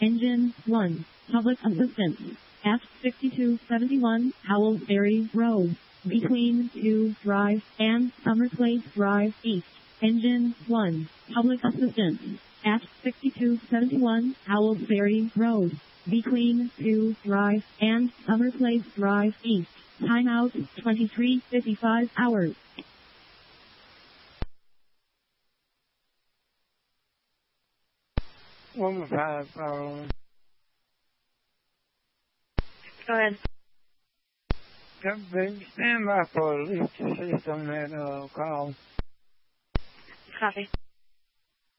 Engine 1. Public assistance. F6271 Howellsbury Road. Between 2 Drive and Summerplace Drive East. Engine 1. Public assistance. F6271 Howellsbury Road. Between 2 Drive and Summerplace Drive East. Timeout 23:55 hours. One five, Go ahead. stand by for at least to see some that call. Copy.